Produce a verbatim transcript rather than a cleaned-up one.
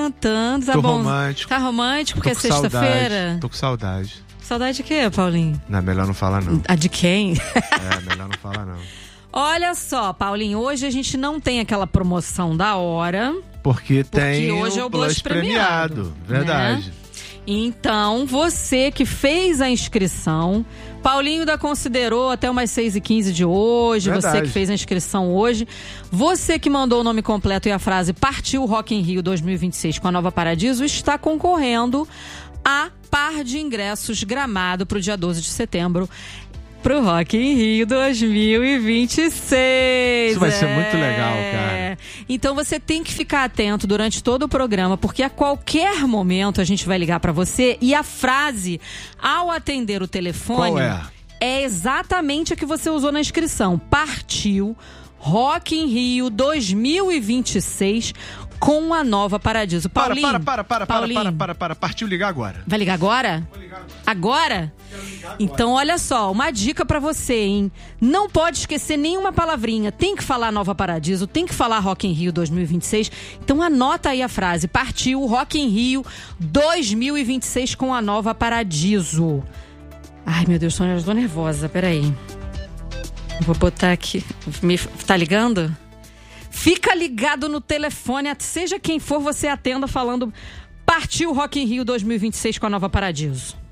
tan, tan, tá Tô bom. romântico. Tá romântico porque é Tô com saudade. sexta-feira? Tô com saudade. Saudade de quê, Paulinho? Não, é melhor não falar não. A de quem? É, melhor não falar não. Olha só, Paulinho, hoje a gente não tem aquela promoção da hora. Porque, Porque tem hoje o é o Blush Blush premiado. premiado, Verdade. né? Então, você que fez a inscrição, Paulinho ainda considerou até umas seis e quinze de hoje, Verdade. você que fez a inscrição hoje, você que mandou o nome completo e a frase Partiu Rock in Rio dois mil e vinte e seis com a Nova Paradiso, está concorrendo a par de ingressos Gramado para o dia doze de setembro. Pro Rock in Rio dois mil e vinte e seis. Isso vai é. ser muito legal, cara. Então você tem que ficar atento durante todo o programa, porque a qualquer momento a gente vai ligar pra você e a frase, ao atender o telefone, Qual é? é exatamente a que você usou na inscrição. Partiu Rock in Rio dois mil e vinte e seis com a Nova Paradiso. Para, Paulinho, para, para, para, para, Paulinho, para, para, para. Partiu ligar agora. Vai ligar agora? Vou ligar agora. Agora? Quero ligar agora. Então, olha só, uma dica pra você, hein? Não pode esquecer nenhuma palavrinha. Tem que falar Nova Paradiso, tem que falar Rock in Rio dois mil e vinte e seis. Então, anota aí a frase. Partiu Rock in Rio dois mil e vinte e seis com a Nova Paradiso. Ai, meu Deus, Sônia, eu tô nervosa. Peraí. Vou botar aqui. Me... Tá ligando? Fica ligado no telefone, seja quem for, você atenda falando Partiu Rock in Rio dois mil e vinte e seis com a Nova Paradiso.